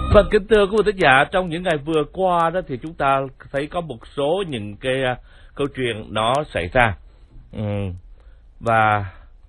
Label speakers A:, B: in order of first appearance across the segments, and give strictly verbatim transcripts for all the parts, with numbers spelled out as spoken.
A: Vâng, kính thưa quý vị thính giả, trong những ngày vừa qua đó thì chúng ta thấy có một số những cái uh, câu chuyện nó xảy ra. Ừ. Và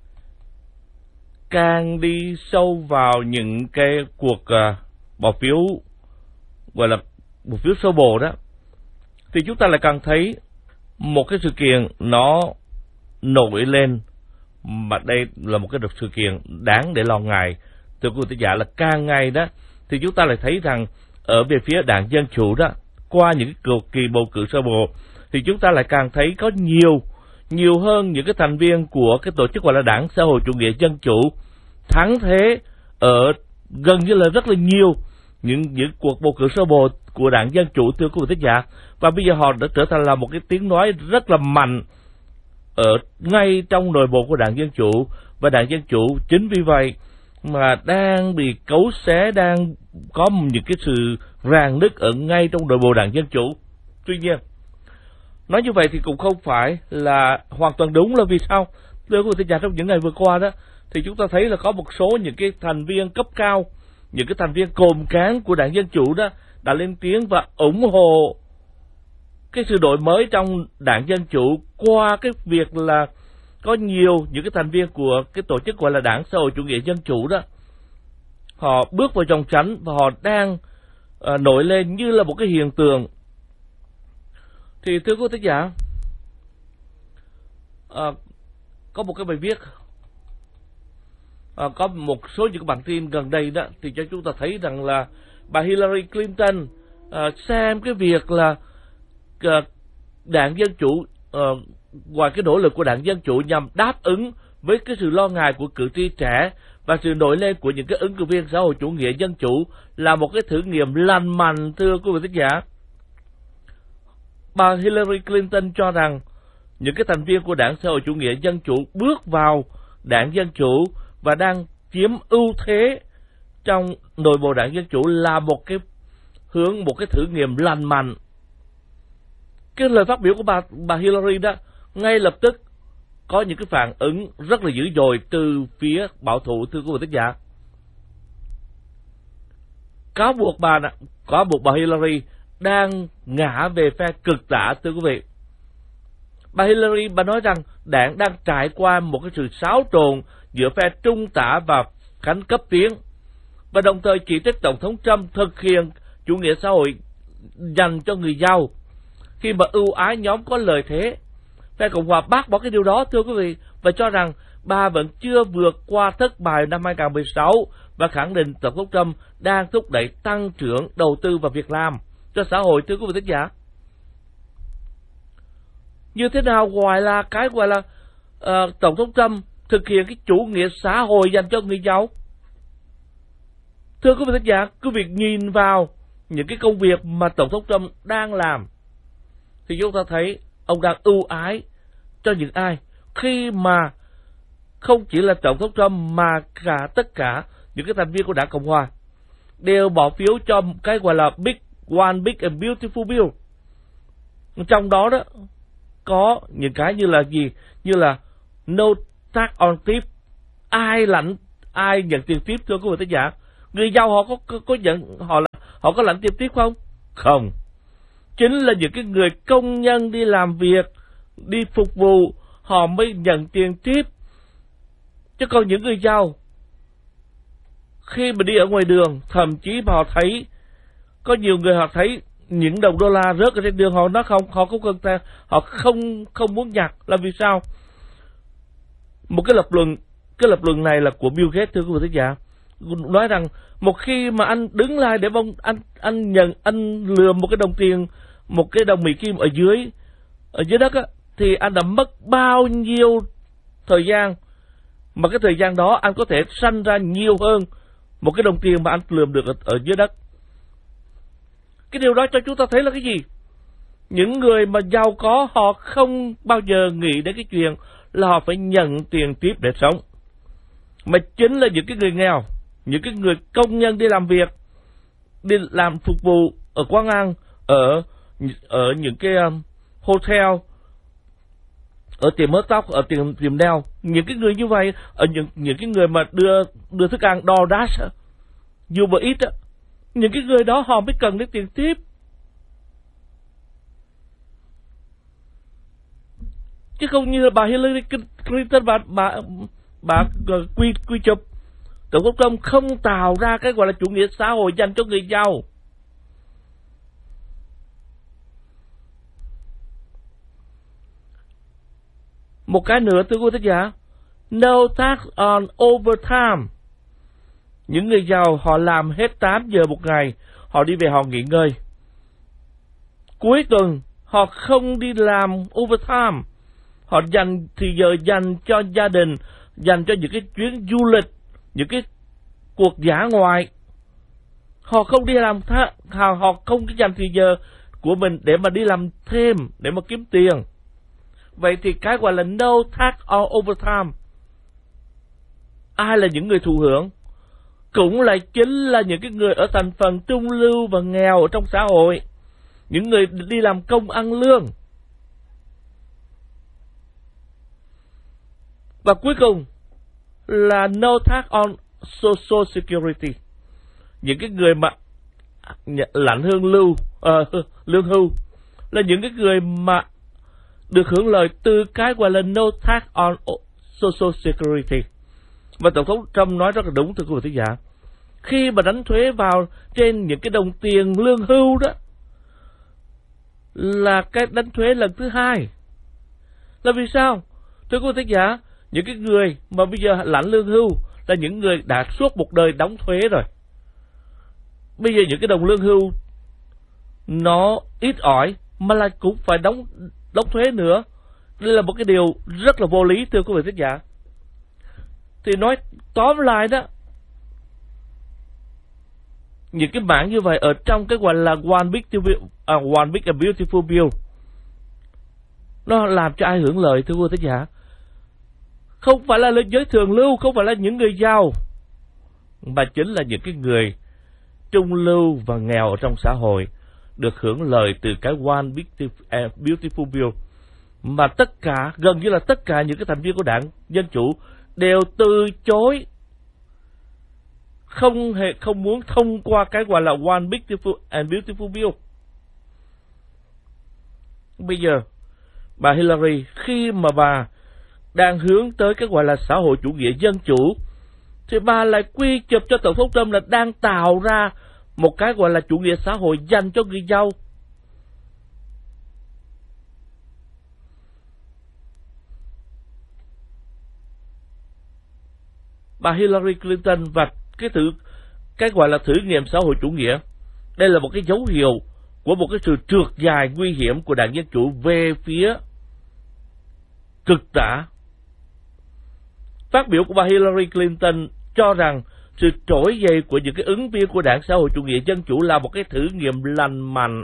A: càng đi sâu vào những cái cuộc uh, bỏ phiếu gọi là bỏ phiếu sơ bộ đó, thì chúng ta lại càng thấy một cái sự kiện nó nổi lên, mà đây là một cái sự kiện đáng để lo ngại. Thưa quý vị thính giả, là càng ngày đó thì chúng ta lại thấy rằng ở về phía Đảng Dân Chủ đó, qua những cái kỳ bầu cử sơ bộ, thì chúng ta lại càng thấy có nhiều nhiều hơn những cái thành viên của cái tổ chức gọi là Đảng Xã hội Chủ nghĩa Dân Chủ thắng thế ở gần như là rất là nhiều những những cuộc bầu cử sơ bộ của Đảng Dân Chủ, thưa quý vị thính giả. Và bây giờ họ đã trở thành là một cái tiếng nói rất là mạnh ở ngay trong nội bộ của Đảng Dân Chủ, và Đảng Dân Chủ chính vì vậy mà đang bị cấu xé, đang có những cái sự rạn nứt ở ngay trong nội bộ Đảng Dân Chủ. Tuy nhiên, nói như vậy thì cũng không phải là hoàn toàn đúng. Là vì sao? Thưa quý vị thính giả, trong những ngày vừa qua đó thì chúng ta thấy là có một số những cái thành viên cấp cao, những cái thành viên cộm cán của Đảng Dân Chủ đó đã lên tiếng và ủng hộ cái sự đổi mới trong Đảng Dân Chủ qua cái việc là có nhiều những cái thành viên của cái tổ chức gọi là Đảng Xã hội Chủ nghĩa Dân Chủ đó, họ bước vào dòng tránh và họ đang uh, nổi lên như là một cái hiện tượng. Thì thưa quý vị thính giả, uh, có một cái bài viết, uh, có một số những bản tin gần đây đó thì cho chúng ta thấy rằng là bà Hillary Clinton uh, xem cái việc là uh, Đảng Dân Chủ uh, ngoài cái nỗ lực của Đảng Dân Chủ nhằm đáp ứng với cái sự lo ngại của cử tri trẻ và sự nổi lên của những cái ứng cử viên xã hội chủ nghĩa dân chủ là một cái thử nghiệm lành mạnh. Thưa quý vị thính giả, bà Hillary Clinton cho rằng những cái thành viên của Đảng Xã hội Chủ nghĩa Dân Chủ bước vào Đảng Dân Chủ và đang chiếm ưu thế trong nội bộ Đảng Dân Chủ là một cái hướng, một cái thử nghiệm lành mạnh. Cái lời phát biểu của bà bà Hillary đó ngay lập tức có những cái phản ứng rất là dữ dội từ phía bảo thủ. Thưa quý vị thính giả, cáo buộc bà cáo buộc bà Hillary đang ngã về phe cực tả. Thưa quý vị, bà Hillary bà nói rằng đảng đang trải qua một cái sự xáo trộn giữa phe trung tả và cánh cấp tiến, và đồng thời chỉ trích Tổng thống Trump thực hiện chủ nghĩa xã hội dành cho người giàu khi mà ưu ái nhóm có lợi thế. Phe Cộng hòa bác bỏ cái điều đó, thưa quý vị, và cho rằng bà vẫn chưa vượt qua thất bại năm hai không một sáu, và khẳng định Tổng thống Trump đang thúc đẩy tăng trưởng đầu tư và việc làm cho xã hội. Thưa quý vị thính giả, như thế nào gọi là cái gọi là uh, Tổng thống Trump thực hiện cái chủ nghĩa xã hội dành cho người giàu? Thưa quý vị thính giả, quý vị nhìn vào những cái công việc mà Tổng thống Trump đang làm thì chúng ta thấy ông đang ưu ái cho những ai, khi mà không chỉ là Tổng thống Trump mà cả tất cả những cái thành viên của Đảng Cộng hòa đều bỏ phiếu cho cái gọi là Big One Big and Beautiful Bill. Trong đó đó có những cái như là gì? Như là no tax on tip, ai lãnh ai nhận tiền tiếp. Thưa quý vị thính giả, người giàu họ có có, có nhận họ là họ có lãnh tiền tiếp không? Không. Chính là những cái người công nhân đi làm việc, đi phục vụ, họ mới nhận tiền tiếp. Chứ còn những người giàu, khi mà đi ở ngoài đường, thậm chí mà họ thấy, có nhiều người họ thấy những đồng đô la rớt ở trên đường, họ nói không, họ không cần ta, họ không không muốn nhặt. Là vì sao? Một cái lập luận, cái lập luận này là của Bill Gates, thưa quý vị thính giả, nói rằng một khi mà anh đứng lại để mong anh anh nhận anh lừa một cái đồng tiền, một cái đồng Mỹ Kim ở dưới ở dưới đất á, thì anh đã mất bao nhiêu thời gian, mà cái thời gian đó anh có thể sanh ra nhiều hơn một cái đồng tiền mà anh lượm được ở, ở dưới đất. Cái điều đó cho chúng ta thấy là cái gì? Những người mà giàu có họ không bao giờ nghĩ đến cái chuyện là họ phải nhận tiền tiếp để sống, mà chính là những cái người nghèo, những cái người công nhân đi làm việc, đi làm phục vụ ở quán ăn, ở ở những cái um, hotel, ở tiệm hớt tóc, ở tiệm tiệm nail, những cái người như vậy, ở những những cái người mà đưa đưa thức ăn DoorDash, Uber Eats á, những cái người đó họ mới cần đến tiền tiếp. Chứ không như là bà Hillary Clinton bà bà bà quy quy chụp Tổng thống Trump không tạo ra cái gọi là chủ nghĩa xã hội dành cho người giàu. Một cái nữa thưa quý thính giả, no tax on overtime. Những người giàu họ làm hết tám giờ một ngày, họ đi về họ nghỉ ngơi. Cuối tuần họ không đi làm overtime, họ dành thì giờ dành cho gia đình, dành cho những cái chuyến du lịch, những cái cuộc dã ngoại. Họ không đi làm th- họ, họ không dành thì giờ của mình để mà đi làm thêm, để mà kiếm tiền. Vậy thì cái gọi là no tax on overtime, ai là những người thụ hưởng? Cũng là chính là những cái người ở thành phần trung lưu và nghèo ở trong xã hội, những người đi làm công ăn lương. Và cuối cùng là no tax on social security, những cái người mà lãnh hương lưu uh, lương hưu, là những cái người mà được hưởng lợi từ cái gọi là no tax on social security. Và Tổng thống Trump nói rất là đúng thưa quý vị thính giả. Khi mà đánh thuế vào trên những cái đồng tiền lương hưu đó, là cái đánh thuế lần thứ hai. Là vì sao? Thưa quý vị thính giả, những cái người mà bây giờ lãnh lương hưu là những người đã suốt một đời đóng thuế rồi. Bây giờ những cái đồng lương hưu nó ít ỏi mà lại cũng phải đóng đóng thuế nữa. Đây là một cái điều rất là vô lý thưa quý vị thính giả. Thì nói tóm lại đó, những cái mảng như vậy ở trong cái gọi là One Big, uh, One Big and Beautiful Bill, nó làm cho ai hưởng lợi thưa quý vị thính giả? Không phải là giới thường lưu, không phải là những người giàu, mà chính là những cái người trung lưu và nghèo ở trong xã hội được hưởng lợi từ cái One Big and Beautiful Bill. Mà tất cả, gần như là tất cả những cái thành viên của đảng Dân Chủ đều từ chối, không hề không muốn thông qua cái gọi là One Big and Beautiful Bill. Bây giờ bà Hillary khi mà bà đang hướng tới cái gọi là xã hội chủ nghĩa dân chủ, thì bà lại quy chụp cho Tổng thống Trump là đang tạo ra một cái gọi là chủ nghĩa xã hội dành cho người giàu. Bà Hillary Clinton và cái thử cái gọi là thử nghiệm xã hội chủ nghĩa, đây là một cái dấu hiệu của một cái sự trượt dài nguy hiểm của đảng Dân Chủ về phía cực tả. Phát biểu của bà Hillary Clinton cho rằng sự trỗi dậy của những cái ứng viên của đảng xã hội chủ nghĩa dân chủ là một cái thử nghiệm lành mạnh.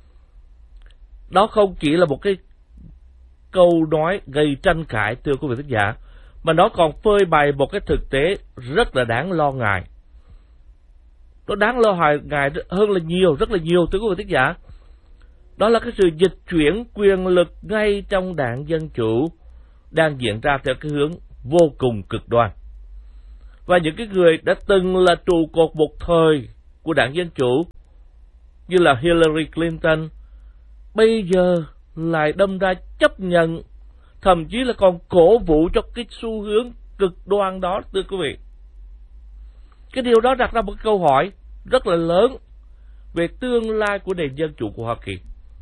A: Đó không chỉ là một cái câu nói gây tranh cãi thưa quý vị khán giả, mà nó còn phơi bày một cái thực tế rất là đáng lo ngại. Nó đáng lo ngại hơn là nhiều, rất là nhiều thưa quý vị khán giả. Đó là cái sự dịch chuyển quyền lực ngay trong đảng Dân Chủ đang diễn ra theo cái hướng vô cùng cực đoan. Và những cái người đã từng là trụ cột một thời của đảng Dân Chủ như là Hillary Clinton bây giờ lại đâm ra chấp nhận, thậm chí là còn cổ vũ cho cái xu hướng cực đoan đó thưa quý vị. Cái điều đó đặt ra một câu hỏi rất là lớn về tương lai của nền dân chủ của Hoa Kỳ.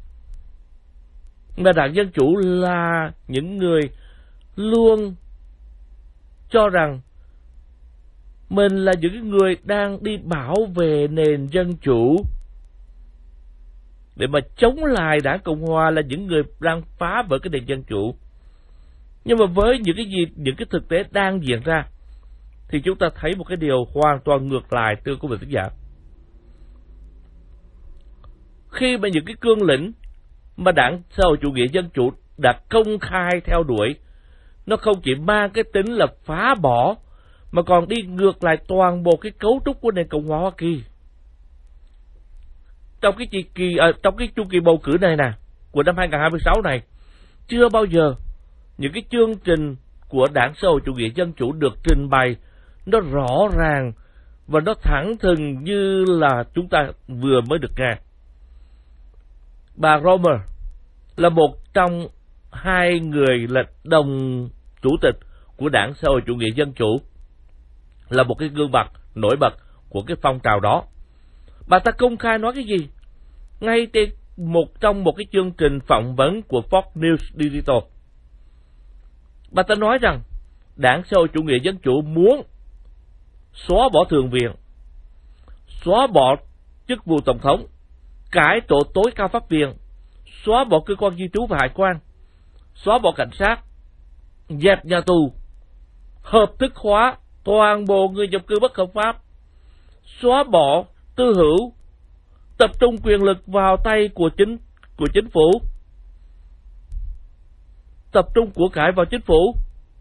A: Mà đảng Dân Chủ là những người luôn cho rằng mình là những người đang đi bảo vệ nền dân chủ, để mà chống lại đảng Cộng Hòa là những người đang phá vỡ cái nền dân chủ. Nhưng mà với những cái gì, những cái thực tế đang diễn ra, thì chúng ta thấy một cái điều hoàn toàn ngược lại thưa quý vị khán giả. Khi mà những cái cương lĩnh mà đảng xã hội chủ nghĩa dân chủ đã công khai theo đuổi, nó không chỉ mang cái tính là phá bỏ, mà còn đi ngược lại toàn bộ cái cấu trúc của nền Cộng hòa Hoa Kỳ. Trong cái kỳ, kỳ à, trong cái chu kỳ bầu cử này nè, của năm hai không hai sáu này, chưa bao giờ những cái chương trình của đảng xã hội chủ nghĩa dân chủ được trình bày nó rõ ràng và nó thẳng thừng như là chúng ta vừa mới được nghe. Bà Romer là một trong hai người là đồng chủ tịch của Đảng Xã hội Chủ nghĩa Dân Chủ, là một cái gương mặt nổi bật của cái phong trào đó. Bà ta công khai nói cái gì? Ngay trên một trong một cái chương trình phỏng vấn của Fox News Digital, bà ta nói rằng Đảng Xã hội Chủ nghĩa Dân Chủ muốn xóa bỏ Thượng viện, xóa bỏ chức vụ Tổng thống, cải tổ tối cao pháp viện, xóa bỏ cơ quan di trú và hải quan, xóa bỏ cảnh sát, dẹp nhà tù, hợp thức hóa toàn bộ người nhập cư bất hợp pháp, xóa bỏ tư hữu, tập trung quyền lực vào tay của chính của chính phủ, tập trung của cải vào chính phủ,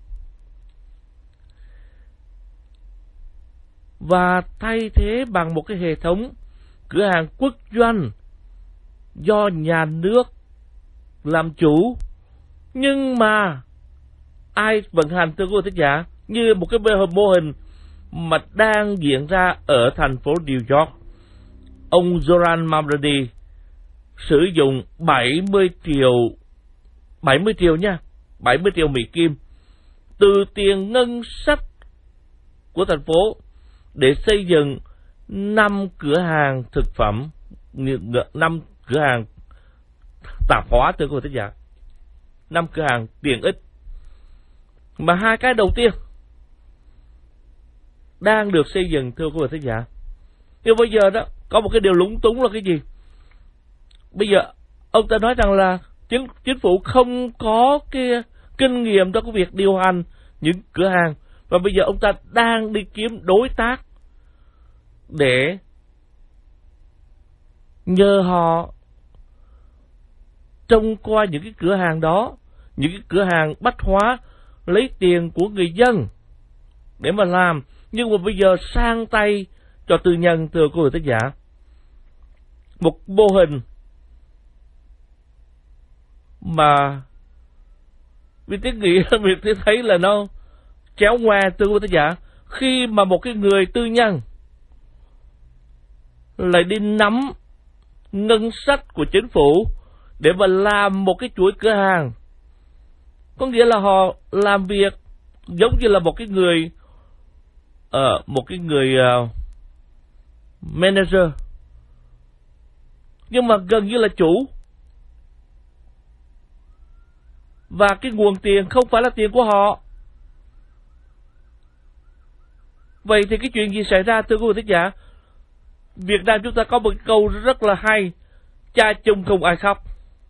A: và thay thế bằng một cái hệ thống cửa hàng quốc doanh do nhà nước làm chủ, nhưng mà ai vận hành, thưa quý vị thính giả, như một cái mô hình mà đang diễn ra ở thành phố New York. Ông Zoran Mamdani sử dụng bảy mươi triệu bảy mươi triệu nha, bảy mươi triệu Mỹ Kim từ tiền ngân sách của thành phố để xây dựng năm cửa hàng thực phẩm, năm cửa hàng tạp hóa, thưa quý vị thính giả, năm cửa hàng tiện ích. Mà hai cái đầu tiên đang được xây dựng, thưa quý vị thính giả. Nhưng bây giờ đó có một cái điều lúng túng là cái gì? Bây giờ ông ta nói rằng là chính, chính phủ không có cái kinh nghiệm trong cái việc điều hành những cửa hàng, và bây giờ ông ta đang đi kiếm đối tác để nhờ họ trông coi những cái cửa hàng đó, những cái cửa hàng bách hóa, lấy tiền của người dân để mà làm, nhưng mà bây giờ sang tay cho tư nhân, thưa quý vị thính giả. Một mô hình mà vì tiếng nghĩ mình thấy thấy là nó chéo ngoe, thưa quý vị thính giả, khi mà một cái người tư nhân lại đi nắm ngân sách của chính phủ để mà làm một cái chuỗi cửa hàng. Có nghĩa là họ làm việc giống như là một cái người uh, một cái người uh, manager, nhưng mà gần như là chủ, và cái nguồn tiền không phải là tiền của họ. Vậy thì cái chuyện gì xảy ra, thưa quý vị thính giả? Việt Nam chúng ta có một câu rất là hay: cha chung không ai khóc.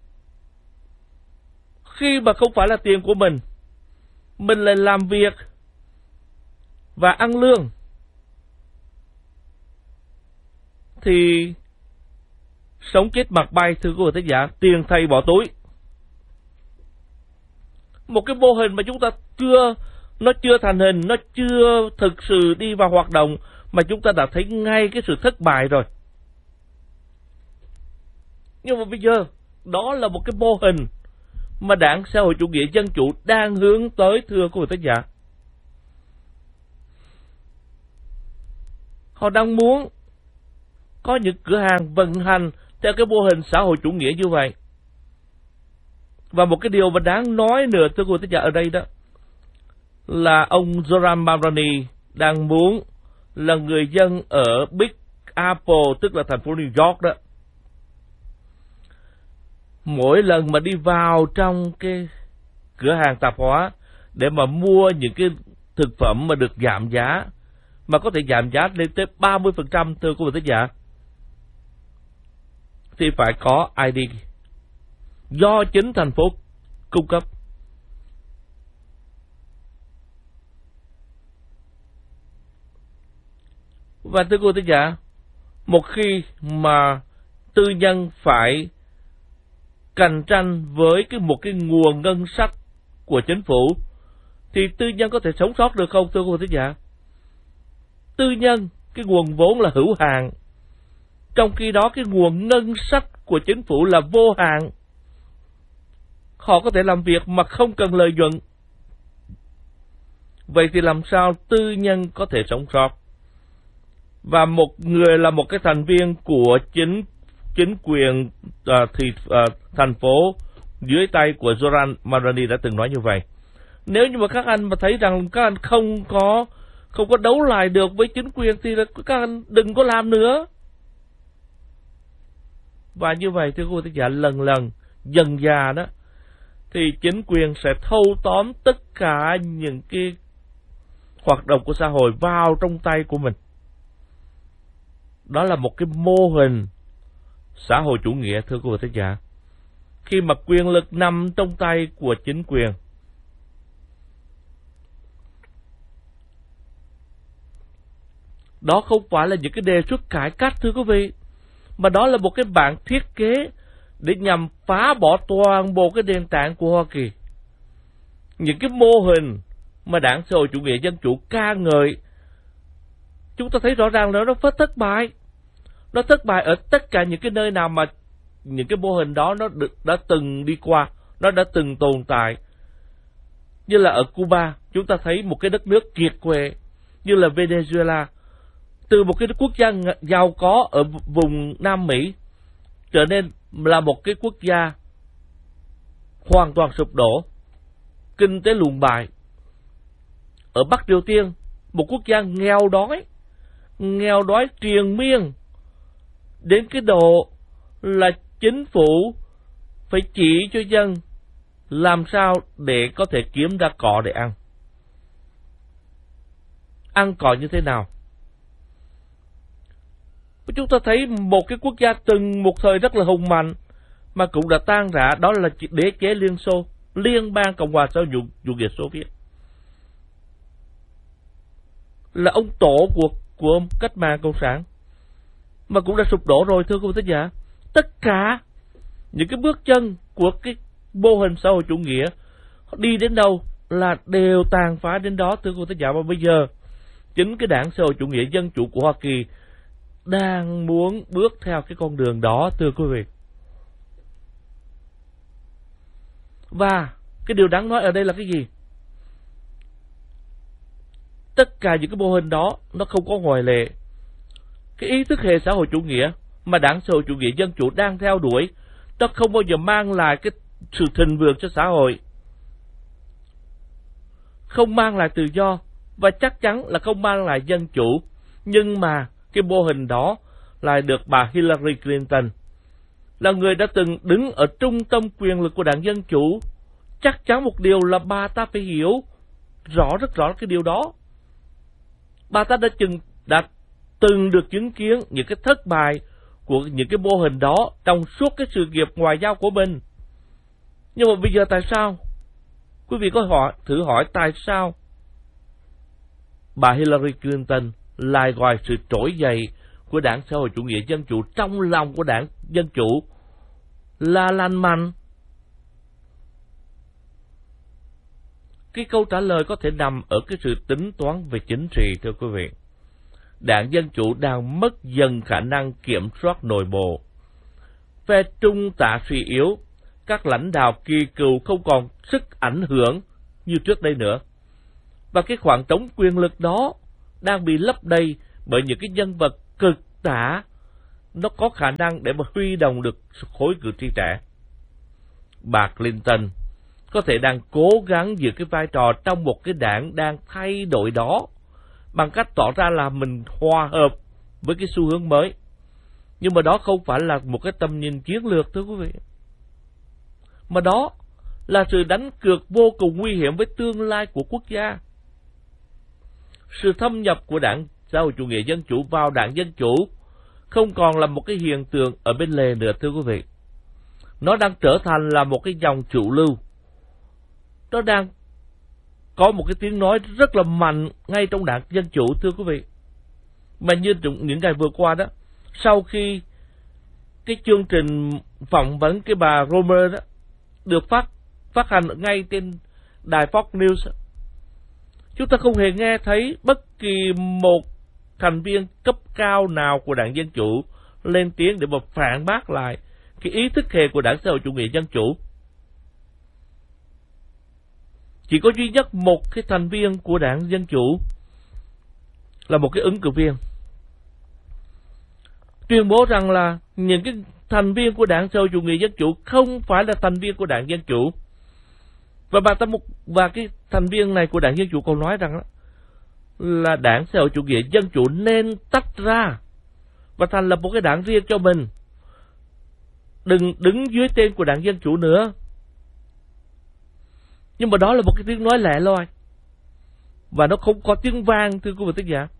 A: Khi mà không phải là tiền của mình, mình lại làm việc và ăn lương, thì sống chết mặt bay, thưa quý vị thính giả, tiền thầy bỏ túi. Một cái mô hình mà chúng ta chưa, nó chưa thành hình, nó chưa thực sự đi vào hoạt động, mà chúng ta đã thấy ngay cái sự thất bại rồi. Nhưng mà bây giờ đó là một cái mô hình mà Đảng Xã hội Chủ nghĩa Dân Chủ đang hướng tới, thưa quý vị thính giả. Họ đang muốn có những cửa hàng vận hành theo cái mô hình xã hội chủ nghĩa như vậy. Và một cái điều mà đáng nói nữa, thưa quý vị thính giả, ở đây đó là ông Zoran Mamdani đang muốn là người dân ở Big Apple, tức là thành phố New York đó, mỗi lần mà đi vào trong cái cửa hàng tạp hóa để mà mua những cái thực phẩm mà được giảm giá, mà có thể giảm giá lên tới ba mươi phần trăm, thưa quý vị thính giả, thì phải có i đê do chính thành phố cung cấp. Và thưa quý vị thính giả, một khi mà tư nhân phải cạnh tranh với cái một cái nguồn ngân sách của chính phủ, thì tư nhân có thể sống sót được không, thưa quý vị thính giả? Tư nhân, cái nguồn vốn là hữu hạn, trong khi đó cái nguồn ngân sách của chính phủ là vô hạn. Họ có thể làm việc mà không cần lợi nhuận. Vậy thì làm sao tư nhân có thể sống sót? và một người là một cái thành viên của chính chính quyền uh, thì uh, thành phố dưới tay của Zoran Marani đã từng nói như vậy. Nếu như mà các anh mà thấy rằng các anh không có không có đấu lại được với chính quyền thì các anh đừng có làm nữa. Và như vậy thưa quý vị giả, lần lần dần dà đó thì chính quyền sẽ thâu tóm tất cả những cái hoạt động của xã hội vào trong tay của mình. Đó là một cái mô hình xã hội chủ nghĩa thưa quý vị giả. Khi mà quyền lực nằm trong tay của chính quyền, đó không phải là những cái đề xuất cải cách thưa quý vị, mà đó là một cái bản thiết kế để nhằm phá bỏ toàn bộ cái nền tảng của Hoa Kỳ. Những cái mô hình mà Đảng Xã hội Chủ nghĩa Dân Chủ ca ngợi, chúng ta thấy rõ ràng là nó phát thất bại. Nó thất bại ở tất cả những cái nơi nào mà những cái mô hình đó nó được, đã từng đi qua, nó đã từng tồn tại. Như là ở Cuba, chúng ta thấy một cái đất nước kiệt quệ, như là Venezuela, từ một cái quốc gia giàu có ở vùng Nam Mỹ trở nên là một cái quốc gia hoàn toàn sụp đổ, kinh tế lùn bại. Ở Bắc Triều Tiên, một quốc gia nghèo đói, nghèo đói triền miên, đến cái độ là chính phủ phải chỉ cho dân làm sao để có thể kiếm ra cỏ để ăn. Ăn cỏ như thế nào? Chúng ta thấy một cái quốc gia từng một thời rất là hùng mạnh mà cũng đã tan rã, đó là đế chế Liên Xô, Liên bang Cộng hòa xã hội chủ nghĩa Xô Viết, là ông tổ của của cách mạng cộng sản, mà cũng đã sụp đổ rồi thưa quý vị thính giả. Tất cả những cái bước chân của cái mô hình xã hội chủ nghĩa đi đến đâu là đều tàn phá đến đó thưa quý vị thính giả. Và bây giờ chính cái Đảng Xã hội Chủ nghĩa Dân Chủ của Hoa Kỳ đang muốn bước theo cái con đường đó thưa quý vị. Và cái điều đáng nói ở đây là cái gì? Tất cả những cái mô hình đó nó không có ngoại lệ. Cái ý thức hệ xã hội chủ nghĩa mà Đảng Xã hội Chủ nghĩa Dân Chủ đang theo đuổi, nó không bao giờ mang lại cái sự thịnh vượng cho xã hội, không mang lại tự do, và chắc chắn là không mang lại dân chủ. Nhưng mà cái mô hình đó lại được bà Hillary Clinton, là người đã từng đứng ở trung tâm quyền lực của Đảng Dân Chủ, chắc chắn một điều là bà ta phải hiểu rõ, rất rõ cái điều đó. Bà ta đã, chừng, đã từng được chứng kiến những cái thất bại của những cái mô hình đó trong suốt cái sự nghiệp ngoại giao của mình. Nhưng mà bây giờ tại sao? Quý vị có hỏi, thử hỏi tại sao bà Hillary Clinton lại gọi sự trỗi dậy của Đảng Xã hội Chủ nghĩa Dân Chủ trong lòng của Đảng Dân Chủ là lành mạnh? Cái câu trả lời có thể nằm ở cái sự tính toán về chính trị thưa quý vị. Đảng Dân Chủ đang mất dần khả năng kiểm soát nội bộ. Phe trung tả suy yếu, các lãnh đạo kỳ cựu không còn sức ảnh hưởng như trước đây nữa. Và cái khoảng trống quyền lực đó đang bị lấp đầy bởi những cái nhân vật cực tả, nó có khả năng để mà huy động được khối cử tri trẻ. Bà Clinton có thể đang cố gắng giữ cái vai trò trong một cái đảng đang thay đổi đó, bằng cách tỏ ra là mình hòa hợp với cái xu hướng mới. Nhưng mà đó không phải là một cái tầm nhìn chiến lược thưa quý vị, mà đó là sự đánh cược vô cùng nguy hiểm với tương lai của quốc gia. Sự thâm nhập của Đảng Xã hội Chủ nghĩa Dân Chủ vào Đảng Dân Chủ không còn là một cái hiện tượng ở bên lề nữa thưa quý vị. Nó đang trở thành là một cái dòng chủ lưu. Nó đang có một cái tiếng nói rất là mạnh ngay trong Đảng Dân Chủ thưa quý vị. Mà như những ngày vừa qua đó, sau khi cái chương trình phỏng vấn cái bà Romer đó được phát phát hành ngay trên đài Fox News, chúng ta không hề nghe thấy bất kỳ một thành viên cấp cao nào của Đảng Dân Chủ lên tiếng để mà phản bác lại cái ý thức hệ của Đảng Xã hội Chủ nghĩa Dân Chủ. Chỉ có duy nhất một cái thành viên của Đảng Dân Chủ là một cái ứng cử viên, tuyên bố rằng là những cái thành viên của đảng xã hội chủ nghĩa dân chủ không phải là thành viên của đảng Dân Chủ. Và bà ta một và cái thành viên này của đảng Dân Chủ còn nói rằng là đảng xã hội chủ nghĩa dân chủ nên tách ra và thành lập một cái đảng riêng cho mình, đừng đứng dưới tên của đảng Dân Chủ nữa. Nhưng mà đó là một cái tiếng nói lẻ loi và nó không có tiếng vang, thưa quý vị thính giả.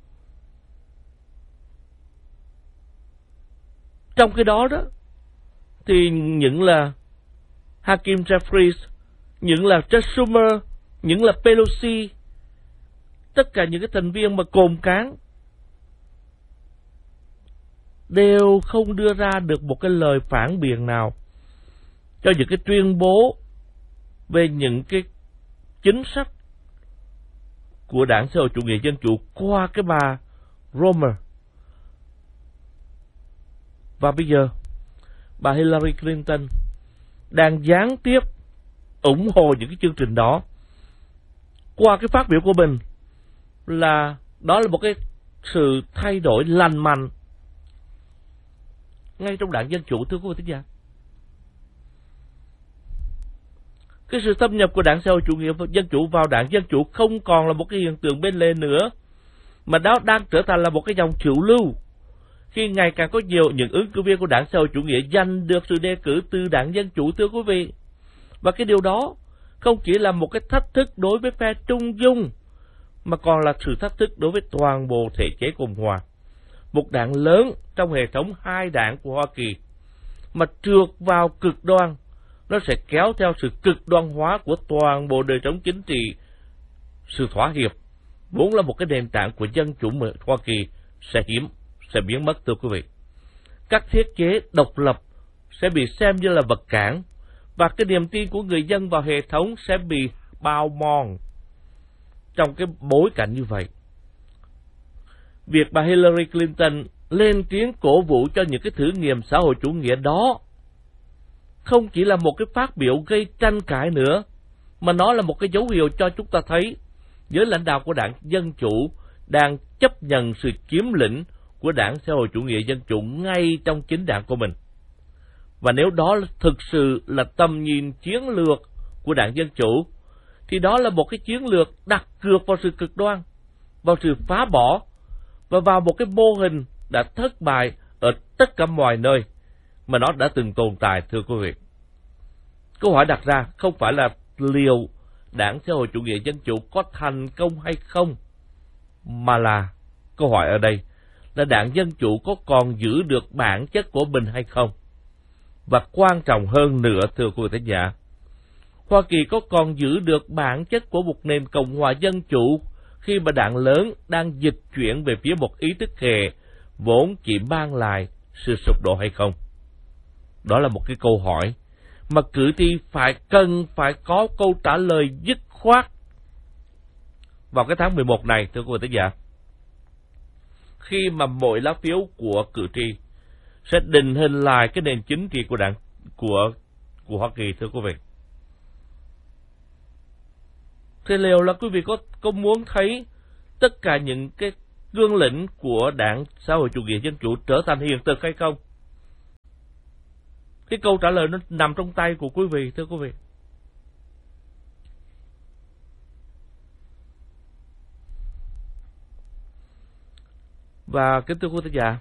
A: Trong cái đó đó thì những là Hakeem Jeffries, những là Chuck Schumer, những là Pelosi, tất cả những cái thành viên mà cồn cán đều không đưa ra được một cái lời phản biện nào cho những cái tuyên bố về những cái chính sách của đảng xã hội chủ nghĩa dân chủ qua cái bà Romer. Và bây giờ bà Hillary Clinton đang gián tiếp ủng hộ những cái chương trình đó qua cái phát biểu của mình, là đó là một cái sự thay đổi lành mạnh ngay trong đảng Dân Chủ, thưa quý vị thính giả. Cái sự thâm nhập của đảng xã hội chủ nghĩa dân chủ vào đảng Dân Chủ không còn là một cái hiện tượng bên lề nữa, mà đó đang trở thành là một cái dòng chủ lưu, khi ngày càng có nhiều những ứng cử viên của đảng xã hội chủ nghĩa giành được sự đề cử từ đảng Dân Chủ, thưa quý vị. Và cái điều đó không chỉ là một cái thách thức đối với phe trung dung, mà còn là sự thách thức đối với toàn bộ thể chế Cộng hòa. Một đảng lớn trong hệ thống hai đảng của Hoa Kỳ mà trượt vào cực đoan, nó sẽ kéo theo sự cực đoan hóa của toàn bộ đời sống chính trị. Sự thỏa hiệp vốn là một cái nền tảng của dân chủ Hoa Kỳ sẽ hiếm, sẽ biến mất, thưa quý vị. Các thiết chế độc lập sẽ bị xem như là vật cản, và cái niềm tin của người dân vào hệ thống sẽ bị bào mòn. Trong cái bối cảnh như vậy, việc bà Hillary Clinton lên tiếng cổ vũ cho những cái thử nghiệm xã hội chủ nghĩa đó không chỉ là một cái phát biểu gây tranh cãi nữa, mà nó là một cái dấu hiệu cho chúng ta thấy giới lãnh đạo của đảng Dân Chủ đang chấp nhận sự chiếm lĩnh của đảng xã hội chủ nghĩa dân chủ ngay trong chính đảng của mình. Và nếu đó thực sự là tầm nhìn chiến lược của đảng Dân Chủ, thì đó là một cái chiến lược đặt cược vào sự cực đoan, vào sự phá bỏ, và vào một cái mô hình đã thất bại ở tất cả mọi nơi mà nó đã từng tồn tại, thưa quý vị. Câu hỏi đặt ra không phải là liệu đảng xã hội chủ nghĩa dân chủ có thành công hay không, mà là câu hỏi ở đây là đảng Dân Chủ có còn giữ được bản chất của mình hay không. Và quan trọng hơn nữa, thưa quý vị thính giả, Hoa Kỳ có còn giữ được bản chất của một nền Cộng hòa dân chủ khi mà đảng lớn đang dịch chuyển về phía một ý thức hệ vốn chỉ mang lại sự sụp đổ hay không? Đó là một cái câu hỏi mà cử tri phải cần phải có câu trả lời dứt khoát vào cái tháng mười một này, thưa quý vị thính giả, khi mà mỗi lá phiếu của cử tri sẽ định hình lại cái nền chính trị của đảng của của Hoa Kỳ, thưa quý vị. Thế liệu là quý vị có có muốn thấy tất cả những cái cương lĩnh của đảng xã hội chủ nghĩa dân chủ trở thành hiện thực hay không? Cái câu trả lời nó nằm trong tay của quý vị, thưa quý vị. Và kính thưa quý vị giả,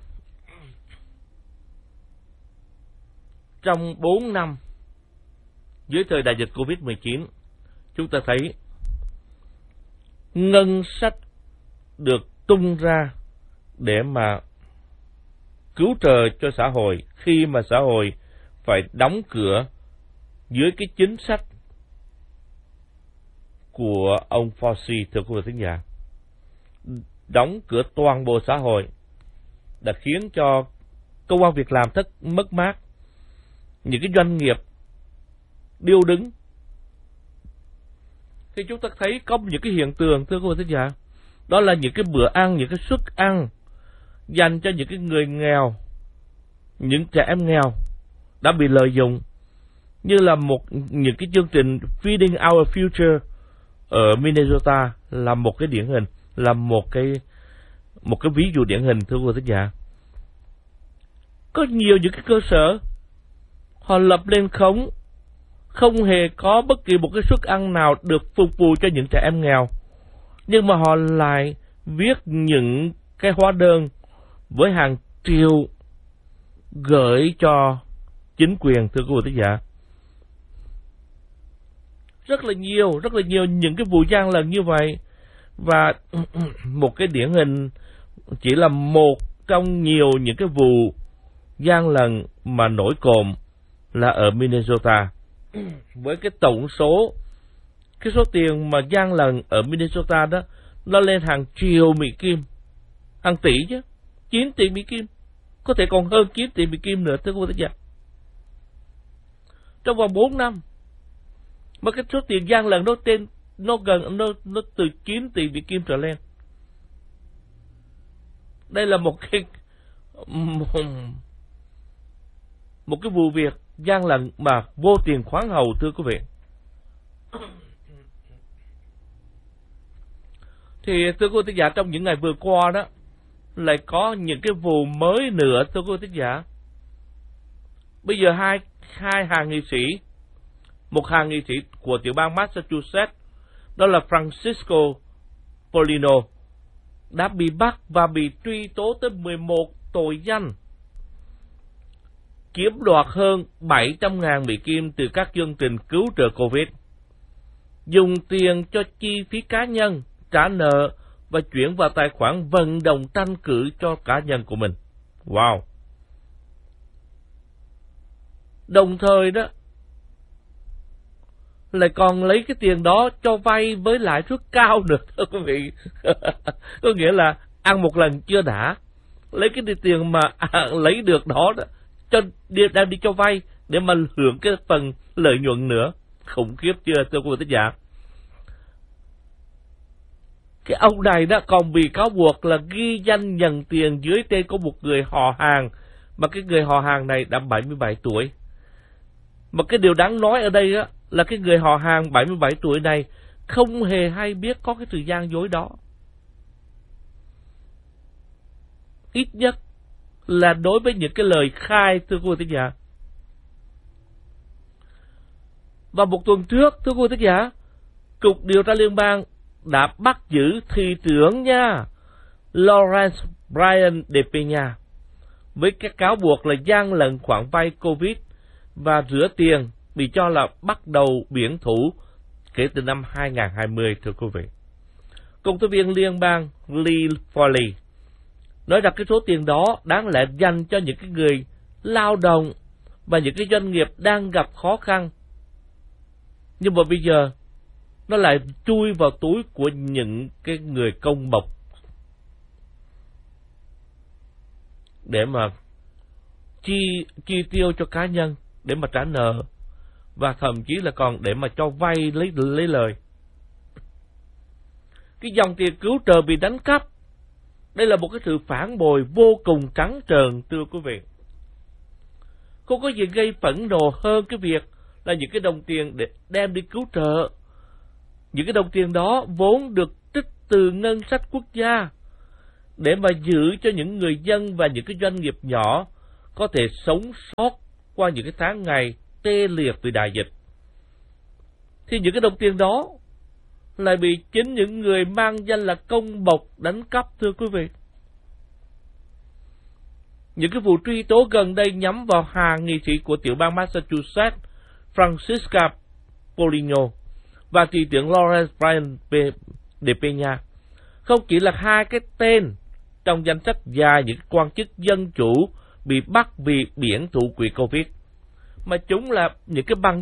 A: trong bốn năm dưới thời đại dịch Covid mười chín, chúng ta thấy ngân sách được tung ra để mà cứu trợ cho xã hội khi mà xã hội phải đóng cửa dưới cái chính sách của ông Fauci, thưa quý vị thính giả. Đóng cửa toàn bộ xã hội đã khiến cho công ăn việc làm thất mất mát, những cái doanh nghiệp điêu đứng. Thì chúng ta thấy có những cái hiện tượng, thưa quý vị thính giả, đó là những cái bữa ăn, những cái suất ăn dành cho những cái người nghèo, những trẻ em nghèo đã bị lợi dụng, như là một những cái chương trình Feeding Our Future ở Minnesota là một cái điển hình, là một cái một cái ví dụ điển hình, thưa quý vị thính giả. có nhiều những cái cơ sở họ lập lên khống, không hề có bất kỳ một cái suất ăn nào được phục vụ cho những trẻ em nghèo, nhưng mà họ lại viết những cái hóa đơn với hàng triệu gửi cho chính quyền, thưa quý vị thính giả. Rất là nhiều, rất là nhiều những cái vụ gian lận như vậy. Và một cái điển hình chỉ là một trong nhiều những cái vụ gian lận mà nổi cộm là ở Minnesota. Với cái tổng số cái số tiền mà gian lận ở Minnesota đó, nó lên hàng triệu Mỹ Kim, hàng tỷ chứ, chín tỷ Mỹ Kim, có thể còn hơn chín tỷ Mỹ Kim nữa, thưa quý vị. Trong vòng bốn năm mà cái số tiền gian lận nó trên nó gần nó nó từ chín tỷ Mỹ Kim trở lên. Đây là một cái một, một cái vụ việc gian lận mà vô tiền khoáng hậu, thưa quý vị. Thì thưa quý vị thính giả, trong những ngày vừa qua đó lại có những cái vụ mới nữa, thưa quý vị thính giả. Bây giờ hai hai hàng nghị sĩ, một hàng nghị sĩ của tiểu bang Massachusetts, đó là Francisco Polino, đã bị bắt và bị truy tố tới mười một tội danh chiếm đoạt hơn bảy trăm ngàn Mỹ Kim từ các chương trình cứu trợ Covid, dùng tiền cho chi phí cá nhân, trả nợ và chuyển vào tài khoản vận động tranh cử cho cá nhân của mình. Wow! Đồng thời đó, lại còn lấy cái tiền đó cho vay với lãi suất cao nữa, thưa quý vị. Có nghĩa là ăn một lần chưa đã, lấy cái tiền mà à, lấy được đó, đó cho đem đi cho vay để mà hưởng cái phần lợi nhuận nữa. Khủng khiếp chưa, thưa quý vị thính giả? Cái ông này đó còn bị cáo buộc là ghi danh nhận tiền dưới tên của một người họ hàng, mà cái người họ hàng này đã bảy mươi bảy tuổi. Mà cái điều đáng nói ở đây đó là cái người họ hàng bảy mươi bảy tuổi này không hề hay biết có cái sự gian dối đó. Ít nhất là đối với những cái lời khai, thưa quý vị thính giả. Và một tuần trước, thưa quý vị thính giả, Cục Điều tra Liên bang đã bắt giữ thị trưởng nha, Lawrence Brian De Peña, với các cáo buộc là gian lận khoản vay Covid và rửa tiền, bị cho là bắt đầu biển thủ kể từ năm hai nghìn không trăm hai mươi, thưa quý vị. Công tố viên liên bang Lee Foley nói rằng cái số tiền đó đáng lẽ dành cho những cái người lao động và những cái doanh nghiệp đang gặp khó khăn. Nhưng mà bây giờ nó lại chui vào túi của những cái người công bộc để mà chi chi tiêu cho cá nhân, để mà trả nợ, và thậm chí là còn để mà cho vay lấy lấy lời. Cái dòng tiền cứu trợ bị đánh cắp, đây là một cái sự phản bội vô cùng trắng trợn, thưa quý vị. Không có gì gây phẫn nộ hơn cái việc là những cái đồng tiền để đem đi cứu trợ. Những cái đồng tiền đó vốn được trích từ ngân sách quốc gia để mà giữ cho những người dân và những cái doanh nghiệp nhỏ có thể sống sót qua những cái tháng ngày tê liệt vì đại dịch. Thì những cái đồng tiền đó lại bị chính những người mang danh là công bộc đánh cắp, thưa quý vị. Những cái vụ truy tố gần đây nhắm vào hàng nghị sĩ của tiểu bang Massachusetts, Francisco Polino, và thị trưởng Lawrence Brian De Peña không chỉ là hai cái tên trong danh sách dài những quan chức dân chủ bị bắt vì biển thủ quỹ Covid, mà chúng là những cái băng